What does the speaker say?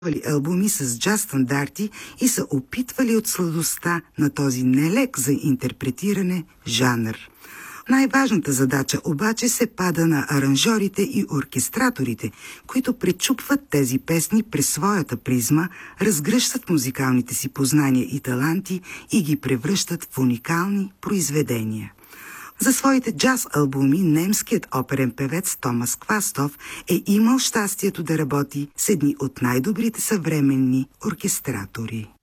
албуми с джаз стандарти и са опитвали от сладостта на този нелек за интерпретиране жанр. Най-важната задача обаче се пада на аранжорите и оркестраторите, които пречупват тези песни през своята призма, разгръщат музикалните си познания и таланти и ги превръщат в уникални произведения. За своите джаз албуми немският оперен певец Томас Квастов е имал щастието да работи с едни от най-добрите съвременни оркестратори.